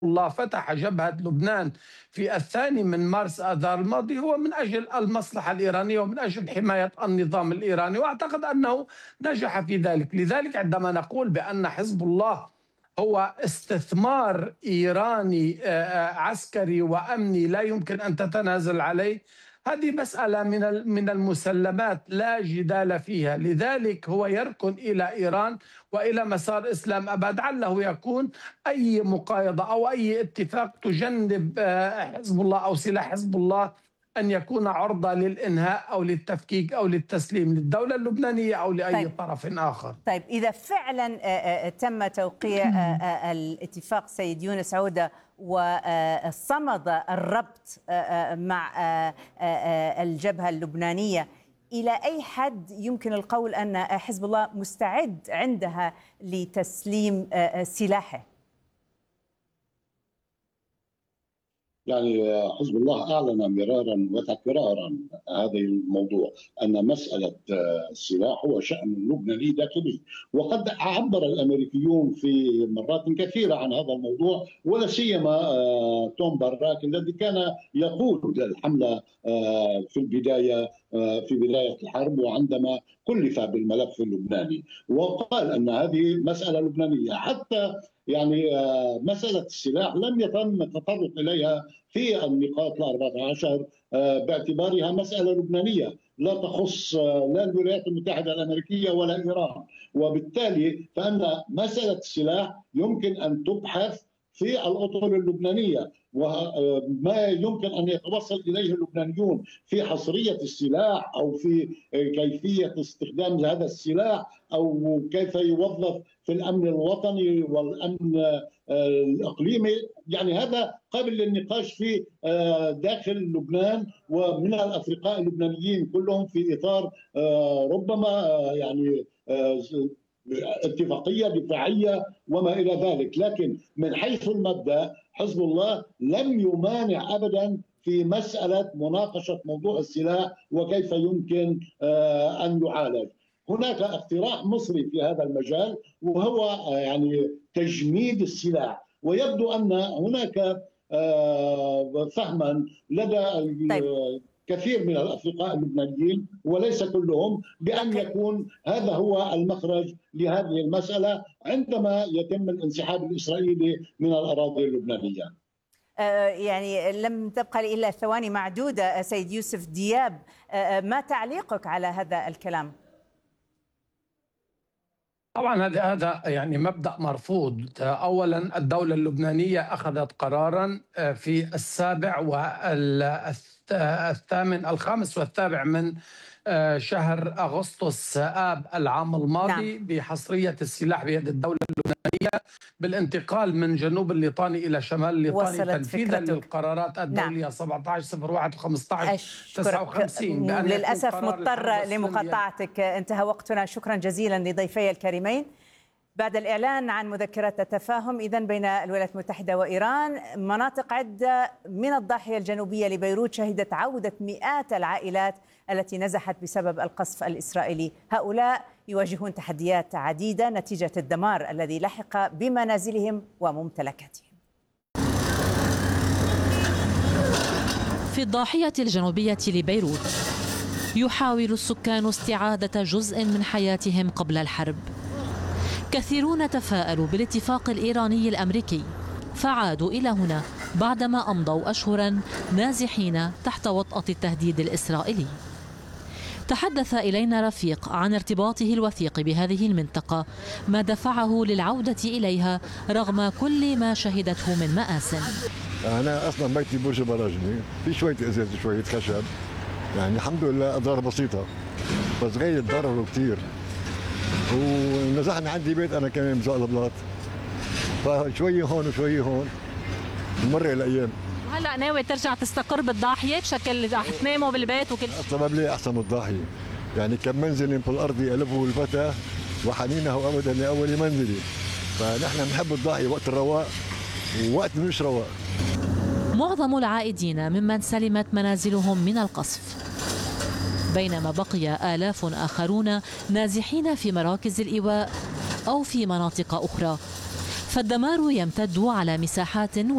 الله فتح جبهة لبنان في 2 مارس آذار الماضي هو من أجل المصلحة الإيرانية ومن أجل حماية النظام الإيراني، وأعتقد أنه نجح في ذلك. لذلك عندما نقول بأن حزب الله هو استثمار إيراني عسكري وأمني لا يمكن أن تتنازل عليه، هذه مسألة من المسلمات لا جدال فيها. لذلك هو يركن إلى إيران وإلى مسار إسلام أباد، عله يكون أي مقايضة أو أي اتفاق تجنب حزب الله أو سلاح حزب الله أن يكون عرضة للإنهاء أو للتفكيك أو للتسليم للدولة اللبنانية أو لأي طيب. طرف آخر. طيب إذا فعلا تم توقيع الاتفاق سيد يونس عودة وصمد الربط مع الجبهة اللبنانية، إلى أي حد يمكن القول أن حزب الله مستعد عندها لتسليم سلاحه؟ يعني حزب الله أعلن مرارا وتكرارا هذا الموضوع، أن مسألة السلاح هو شأن لبناني داخلي، وقد عبر الأمريكيون في مرات كثيرة عن هذا الموضوع، ولا سيما توم باراك الذي كان يقود الحملة في البداية في بداية الحرب وعندما كلف بالملف اللبناني، وقال أن هذه مسألة لبنانية. حتى يعني مسألة السلاح لم يتم التطرق إليها في النقاط ال14 باعتبارها مسألة لبنانية لا تخص لا الولايات المتحدة الأمريكية ولا إيران، وبالتالي فإن مسألة السلاح يمكن أن تبحث في الأطر اللبنانية، وما يمكن أن يتوصل إليه اللبنانيون في حصرية السلاح أو في كيفية استخدام هذا السلاح أو كيف يوظف في الأمن الوطني والأمن الإقليمي، يعني هذا قابل للنقاش في داخل لبنان ومن الأفرقاء اللبنانيين كلهم في إطار ربما يعني اتفاقية دفاعية وما إلى ذلك. لكن من حيث المبدأ حزب الله لم يمانع أبدا في مسألة مناقشة موضوع السلاح وكيف يمكن أن يعالج. هناك اقتراح مصري في هذا المجال وهو يعني تجميد السلاح، ويبدو أن هناك فهما لدى كثير من الأفرقاء اللبنانيين وليس كلهم بأن يكون هذا هو المخرج لهذه المسألة عندما يتم الانسحاب الإسرائيلي من الأراضي اللبنانية. يعني لم تبقى لي إلا ثواني معدودة سيد يوسف دياب، ما تعليقك على هذا الكلام؟ طبعا هذا يعني مبدأ مرفوض. أولا الدولة اللبنانية أخذت قرارا في 7 والثامن الخامس والسابع من شهر أغسطس آب العام الماضي بحصرية السلاح بيد الدولة اللبنانية بالانتقال من جنوب الليطاني إلى شمال الليطاني تنفيذا للقرارات الدولية 1701 1559. للأسف مضطر لمقاطعتك، انتهى وقتنا. شكرا جزيلا لضيفي الكريمين. بعد الإعلان عن مذكرة التفاهم إذن بين الولايات المتحدة وإيران، مناطق عدة من الضاحية الجنوبية لبيروت شهدت عودة مئات العائلات التي نزحت بسبب القصف الإسرائيلي. هؤلاء يواجهون تحديات عديدة نتيجة الدمار الذي لحق بمنازلهم وممتلكاتهم. في الضاحية الجنوبية لبيروت يحاول السكان استعادة جزء من حياتهم قبل الحرب. كثيرون تفاءلوا بالاتفاق الإيراني الأمريكي فعادوا إلى هنا بعدما أمضوا أشهرا نازحين تحت وطأة التهديد الإسرائيلي. تحدث إلينا رفيق عن ارتباطه الوثيق بهذه المنطقة، ما دفعه للعودة إليها رغم كل ما شهدته من مآسٍ. أنا أصلا بيتي برج براجني، في شوية إزاز شوية خشب، يعني الحمد لله أضرار بسيطة، بس غير ضرروا كثير. ونزحنا عندي بيت أنا كمان بزق البلاط، فشوية هون وشوية هون مر الأيام. وهلا ناوي ترجع تستقر بالضاحية بشكل رح تناموا بالبيت وكل شيء؟ السبب ليه أحسن من الضاحية، يعني كم منزل في الأرض ألفه الفتى وحنينه أبدا لأول منزلي، فنحن بنحب الضاحية وقت الرواق ووقت مش رواق. معظم العائدين ممن سلمت منازلهم من القصف، بينما بقي آلاف آخرون نازحين في مراكز الإيواء أو في مناطق أخرى، فالدمار يمتد على مساحات